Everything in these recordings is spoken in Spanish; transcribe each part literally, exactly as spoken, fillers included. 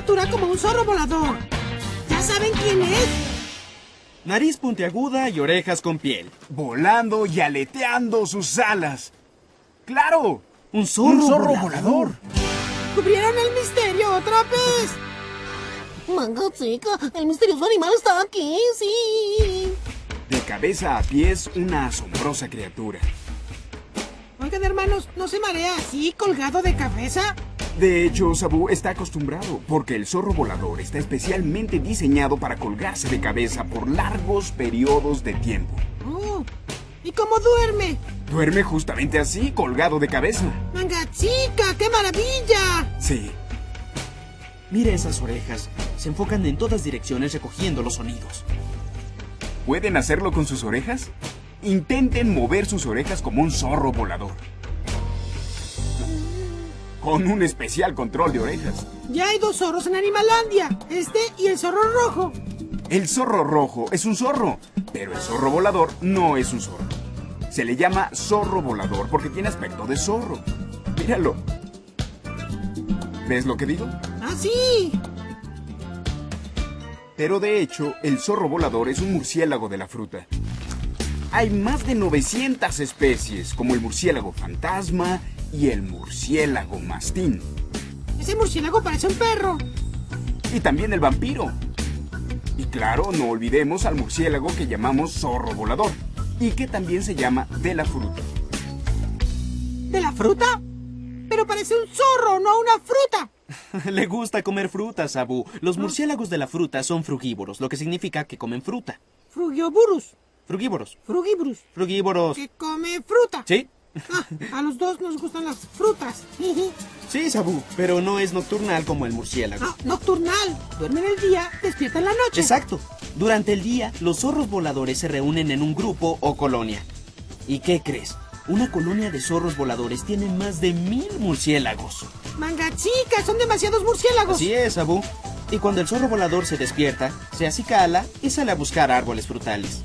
estatura como un zorro volador. ¿Ya saben quién es? Nariz puntiaguda y orejas con piel. Volando y aleteando sus alas. ¡Claro! ¡Un zorro, ¡Un zorro volador! volador! ¡Cubrieron el misterio otra vez! Manga chica, el misterioso animal está aquí, sí. De cabeza a pies, una asombrosa criatura. Oigan, hermanos, ¿no se marea así, colgado de cabeza? De hecho, Sabu está acostumbrado, porque el zorro volador está especialmente diseñado para colgarse de cabeza por largos periodos de tiempo. Oh, ¿y cómo duerme? Duerme justamente así, colgado de cabeza. ¡Manga chica, qué maravilla! Sí. Mira esas orejas. Se enfocan en todas direcciones recogiendo los sonidos. ¿Pueden hacerlo con sus orejas? Intenten mover sus orejas como un zorro volador. Con un especial control de orejas. Ya hay dos zorros en Animalandia, este y el zorro rojo. El zorro rojo es un zorro, pero el zorro volador no es un zorro. Se le llama zorro volador porque tiene aspecto de zorro. Míralo. ¿Ves lo que digo? ¡Ah, sí! Pero de hecho, el zorro volador es un murciélago de la fruta. Hay más de novecientas especies, como el murciélago fantasma y el murciélago mastín. Ese murciélago parece un perro. Y también el vampiro. Y claro, no olvidemos al murciélago que llamamos zorro volador, y que también se llama de la fruta. ¿De la fruta? Pero parece un zorro, no una fruta. Le gusta comer fruta, Sabu. Los murciélagos de la fruta son frugívoros, lo que significa que comen fruta. Frugioburus. Frugívoros. Frugiburus. Frugívoros. Que come fruta. ¿Sí? Ah, a los dos nos gustan las frutas. Sí, Sabu, pero no es nocturnal como el murciélago. Ah, nocturnal. Duerme en el día, despierta en la noche. Exacto. Durante el día, los zorros voladores se reúnen en un grupo o colonia. ¿Y qué crees? Una colonia de zorros voladores tiene más de mil murciélagos. Manga chica, son demasiados murciélagos. Así es, Sabu. Y cuando el zorro volador se despierta, se acicala y sale a buscar árboles frutales.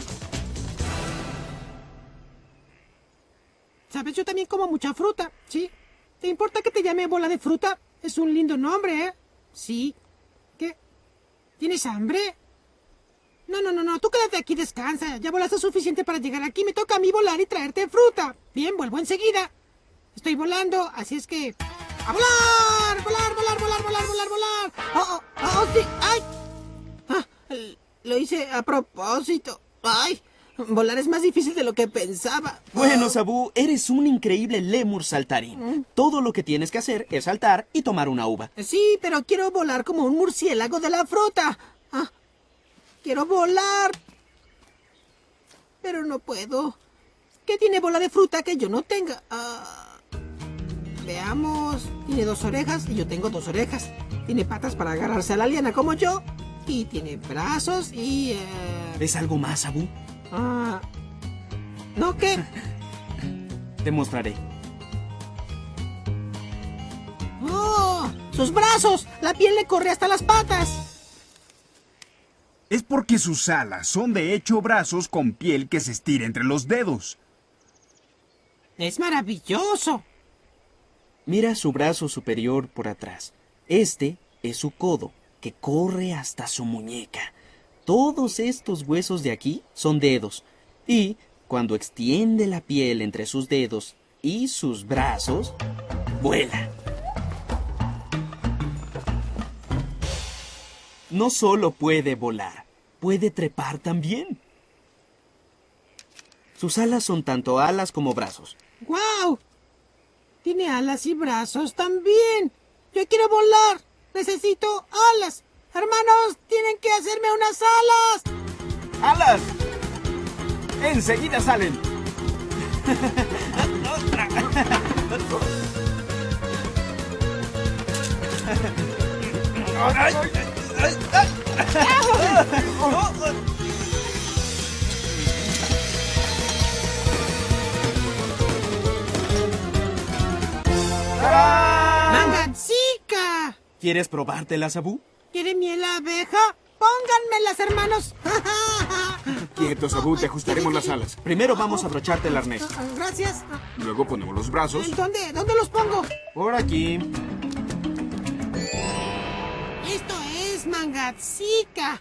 Sabes, yo también como mucha fruta, ¿sí? ¿Te importa que te llame bola de fruta? Es un lindo nombre, ¿eh? Sí. ¿Qué? ¿Tienes hambre? No, no, no, no, tú quédate aquí, descansa. Ya volaste suficiente para llegar aquí. Me toca a mí volar y traerte fruta. Bien, vuelvo enseguida. Estoy volando, así es que... ¡A volar! ¡Volar, volar, volar, volar, volar, volar! ¡Oh, oh, oh, sí! ¡Ay! Ah, lo hice a propósito. ¡Ay! Volar es más difícil de lo que pensaba. Bueno, Sabu, eres un increíble lémur saltarín. Todo lo que tienes que hacer es saltar y tomar una uva. Sí, pero quiero volar como un murciélago de la fruta. Ah, quiero volar. Pero no puedo. ¿Qué tiene bola de fruta que yo no tenga? Ah, veamos. Tiene dos orejas y yo tengo dos orejas. Tiene patas para agarrarse a la liana como yo. Y tiene brazos y... Eh... ¿Ves algo más, Sabu? Ah, ¿no qué? Te mostraré. ¡Oh! ¡Sus brazos! La piel le corre hasta las patas. Es porque sus alas son de hecho brazos con piel que se estira entre los dedos. ¡Es maravilloso! Mira su brazo superior por atrás. Este es su codo, que corre hasta su muñeca. Todos estos huesos de aquí son dedos. Y cuando extiende la piel entre sus dedos y sus brazos, vuela. No solo puede volar, puede trepar también. Sus alas son tanto alas como brazos. ¡Guau! Tiene alas y brazos también. Yo quiero volar. Necesito alas. Hermanos, tienen que hacerme unas alas. ¡Alas! ¡Enseguida salen! ¡Manga chica! ¿Quieres probártela, Sabu? ¿Quiere miel la abeja? ¡Pónganmelas, hermanos! Quieto, Sabu, te ajustaremos las alas. Primero vamos a abrocharte el arnés. Gracias. Luego ponemos los brazos. ¿Dónde? ¿Dónde los pongo? Por aquí. Katsuhika.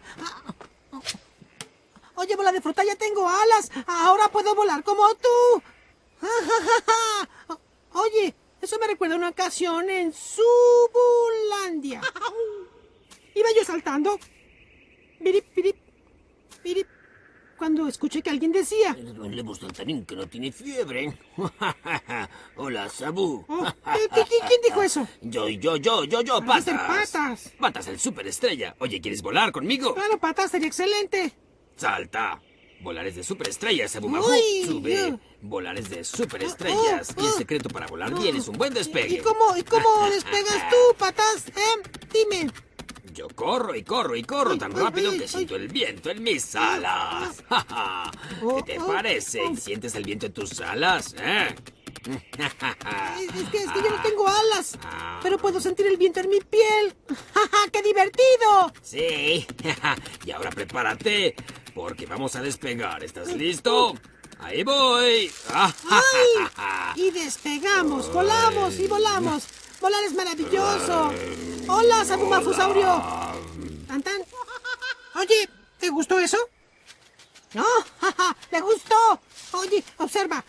Oye, bola de fruta, ya tengo alas. Ahora puedo volar como tú. Oye, eso me recuerda a una ocasión en Subulandia. Iba yo saltando. Pirip, pirip, pirip. Cuando escuché que alguien decía... Le gusta el tarín que no tiene fiebre. Hola, Sabu. Oh, ¿qué- qué- qué- ¿Quién dijo eso? Yo, yo, yo, yo, yo, Parece ser Patas. Patas. Patas, el superestrella. Oye, ¿quieres volar conmigo? Claro, Patas, sería excelente. Salta. Volar es de superestrellas, Sabu Mabu. Uy, Sube. yo. Volar es de superestrellas. Y el secreto para volar bien es un buen despegue. ¿Y cómo, y cómo despegas tú, Patas? ¿Eh? Dime. Yo corro y corro y corro Ay, tan ay, rápido ay, que ay. siento el viento en mis alas. ¿Qué te Oh, oh, parece? oh. ¿Sientes el viento en tus alas? ¿Eh? Es, es que, es que yo no tengo alas, pero puedo sentir el viento en mi piel. ¡Qué divertido! Sí. Y ahora prepárate, porque vamos a despegar. ¿Estás listo? Ahí voy. ¡Ay! Y despegamos, volamos y volamos. Volar es maravilloso. Hola, Sabumafusaurio. ¿Tan, tan? Oye, ¿te gustó eso? No, ¿le gustó? Oye, observa.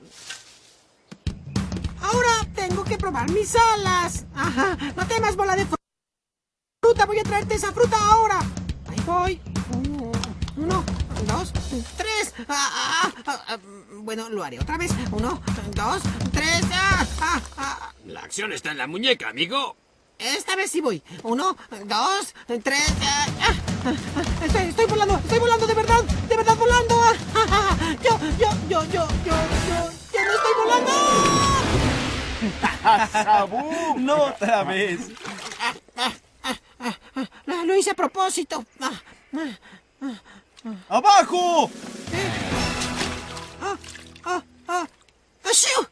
Ahora tengo que probar mis alas. Ajá, no temas, bola de fruta. Voy a traerte esa fruta ahora. Ahí voy. Uno, dos, tres. Ah, ah, ah, ah, bueno, lo haré otra vez. Uno, dos, tres. Ah, ah, ah. La acción está en la muñeca, amigo. Esta vez sí voy. Uno, dos, tres. Ah, ah, ah. Estoy, estoy volando, estoy volando de verdad, de verdad volando. Ah, ah, ah. Yo, yo, yo, yo, yo, yo, ya no estoy volando. ¡Sabu! No otra vez. Lo, lo hice a propósito. Ah, ah. ¡Abajo! Ah, ah, ah. ¡Ashiu!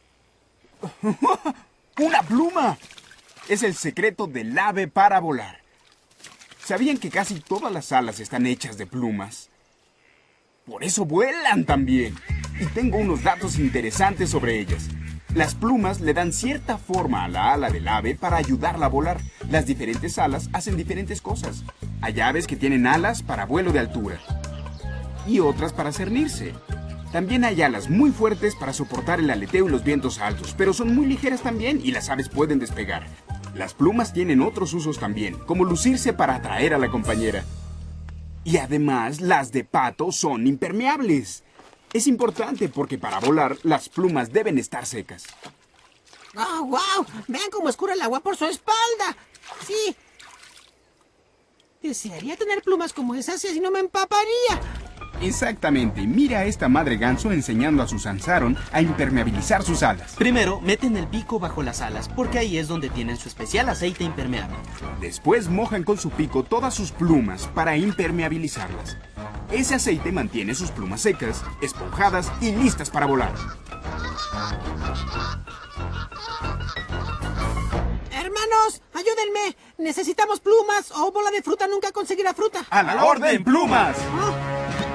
¡Una pluma! Es el secreto del ave para volar. ¿Sabían que casi todas las alas están hechas de plumas? Por eso vuelan también. Y tengo unos datos interesantes sobre ellas. Las plumas le dan cierta forma a la ala del ave para ayudarla a volar. Las diferentes alas hacen diferentes cosas. Hay aves que tienen alas para vuelo de altura y otras para cernirse. También hay alas muy fuertes para soportar el aleteo y los vientos altos, pero son muy ligeras también y las aves pueden despegar. Las plumas tienen otros usos también, como lucirse para atraer a la compañera. Y además, las de pato son impermeables. Es importante porque para volar, las plumas deben estar secas. ¡Oh, wow! Vean cómo escurre el agua por su espalda. Sí. Desearía tener plumas como esas y así no me empaparía. Exactamente, mira a esta madre ganso enseñando a su Sansaron a impermeabilizar sus alas. Primero, meten el pico bajo las alas, porque ahí es donde tienen su especial aceite impermeable. Después mojan con su pico todas sus plumas para impermeabilizarlas. Ese aceite mantiene sus plumas secas, esponjadas y listas para volar. Hermanos, ayúdenme. Necesitamos plumas o bola de fruta nunca conseguirá fruta. ¡A la orden, plumas! Ah,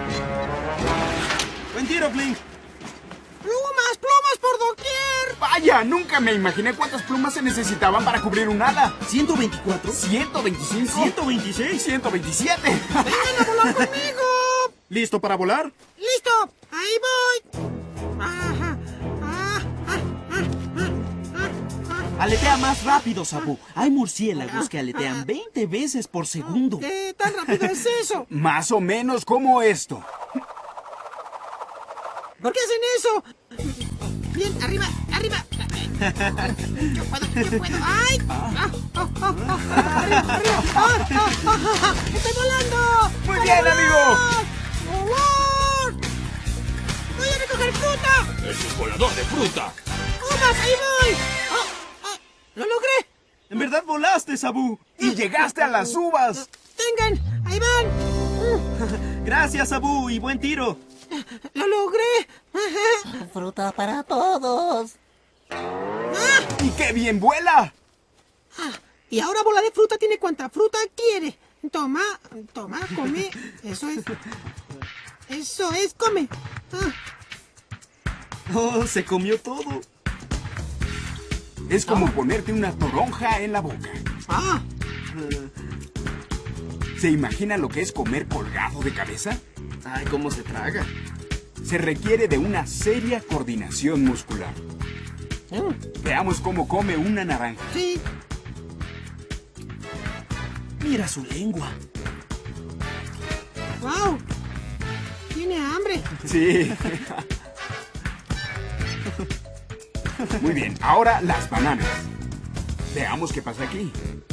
¡Buen tiro, Flink! ¡Plumas, plumas por doquier! ¡Vaya! Nunca me imaginé cuántas plumas se necesitaban para cubrir un ala. ¿ciento veinticuatro? ¿ciento veinticinco? ¿ciento veintiséis? ¿ciento veintisiete? ¡Vengan a volar conmigo! ¿Listo para volar? ¡Listo! ¡Ahí voy! Ajá. Ah, ah, ah, ah, ah, ah. Aletea más rápido, Sabu. Hay murciélagos que aletean veinte veces por segundo. ¿Qué tan rápido es eso? Más o menos como esto. ¿Por qué hacen eso? Bien, arriba, arriba. Yo puedo, yo puedo. ¡Ay! Ah, ah, ah, ah, arriba, arriba. Ah, ah, ah, ah. ¡Estoy volando! Muy ¡A bien, volar! amigo. ¡Volar! ¡Voy a recoger fruta! Es un volador de fruta. ¡Uvas, ahí voy! Ah, ah, ¡lo logré! En verdad volaste, Sabu. Y llegaste a las uvas. ¡Tengan! ¡Ahí van! Gracias, Sabu, y buen tiro. ¡Lo logré! Fruta para todos. ¡Y qué bien vuela! Ah, y ahora bola de fruta tiene cuanta fruta quiere. Toma, toma, come. Eso es. Eso es, come. Ah, Oh, se comió todo. Es como ponerte una toronja en la boca. ah, ¿Se imagina lo que es comer colgado de cabeza? Ay, ¿cómo se traga? Se requiere de una seria coordinación muscular. Mm, Veamos cómo come una naranja. sí. Mira su lengua. ¡Wow! Tiene hambre. Sí. Muy bien, ahora las bananas. Veamos qué pasa aquí.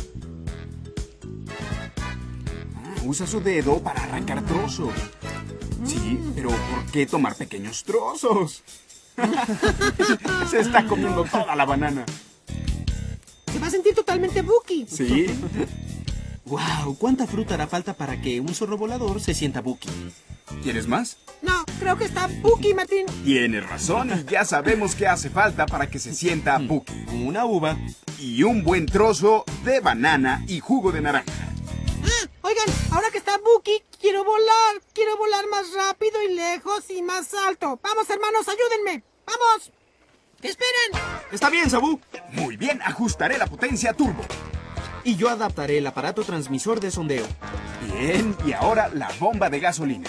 Ah, usa su dedo para arrancar trozos. Sí, pero ¿por qué tomar pequeños trozos? Se está comiendo toda la banana. Se va a sentir totalmente Buki. Sí. ¡Wow! ¿Cuánta fruta hará falta para que un zorro volador se sienta Buki? ¿Quieres más? No, creo que está Buki, Martín. Tienes razón y ya sabemos qué hace falta para que se sienta Buki. Una uva. Y un buen trozo de banana y jugo de naranja. Ah, oigan, ahora que está Buki, quiero volar. Quiero volar más rápido y lejos y más alto. Vamos, hermanos, ayúdenme. ¡Vamos! ¿Qué esperan? Está bien, Sabu. Muy bien, ajustaré la potencia turbo. Y yo adaptaré el aparato transmisor de sondeo. Bien, y ahora la bomba de gasolina.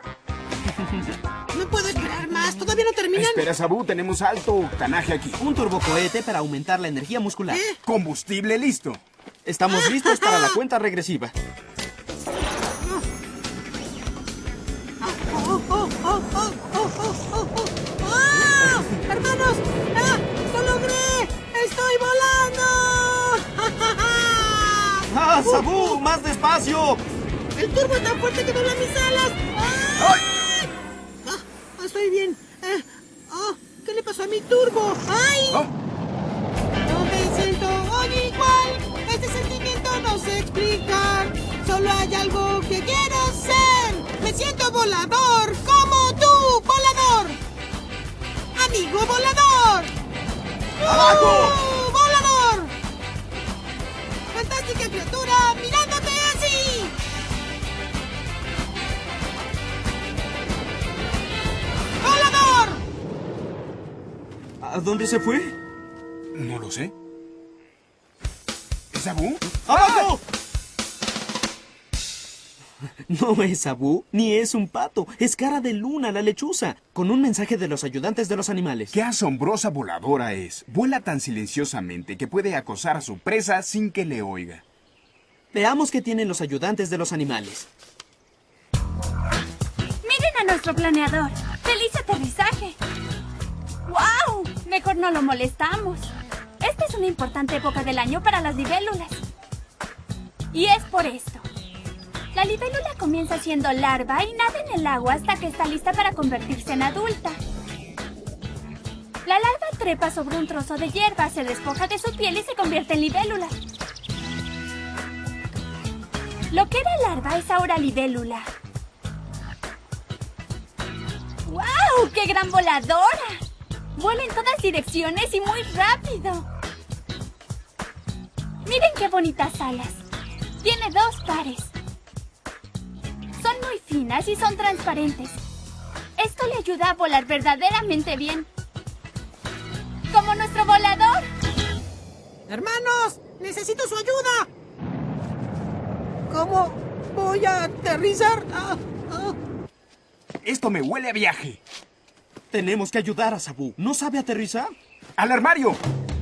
No puedo esperar más. ¿Todavía no terminan? Espera, Sabu, tenemos alto octanaje aquí. Un turbocohete para aumentar la energía muscular. ¿Qué? Combustible listo. Estamos listos para la cuenta regresiva. ¡Oh, oh, oh, oh, oh, oh, oh, oh! ¡Ah! ¡Hermanos! ¡Ah! ¡Lo logré! ¡Estoy volando! ¡Ah, Sabu! ¡Más despacio! ¡El turbo es tan fuerte que dobla mis alas! ¡Ay! Ah, estoy bien. Eh, oh, ¿qué le pasó a mi turbo? ¡Ay! Oh, No me siento hoy igual. Este sentimiento no se explica. Solo hay algo que quiero ser. Me siento volador, como tú, volador. Amigo volador. ¡Abajo! ¡Uh, volador! Fantástica criatura, mirándote así. ¡Volador! ¿A dónde se fue? no lo sé. ¿Es Sabu? ¡Abajo! No es Sabu, ni es un pato. Es Cara de Luna, la lechuza, con un mensaje de los ayudantes de los animales. ¡Qué asombrosa voladora es! Vuela tan silenciosamente que puede acosar a su presa sin que le oiga. Veamos qué tienen los ayudantes de los animales. ¡Miren a nuestro planeador! ¡Feliz aterrizaje! ¡Wow! Mejor no lo molestamos. Esta es una importante época del año para las libélulas. Y es por esto. La libélula comienza siendo larva y nada en el agua hasta que está lista para convertirse en adulta. La larva trepa sobre un trozo de hierba, se despoja de su piel y se convierte en libélula. Lo que era larva es ahora libélula. ¡Wow! ¡Qué gran voladora! Vuela en todas direcciones y muy rápido. Miren qué bonitas alas. Tiene dos pares. Son muy finas y son transparentes. Esto le ayuda a volar verdaderamente bien. ¡Como nuestro volador! Hermanos, necesito su ayuda. ¿Cómo voy a aterrizar? Ah, ah. Esto me huele a viaje. Tenemos que ayudar a Sabu. ¿No sabe aterrizar? ¡Al armario!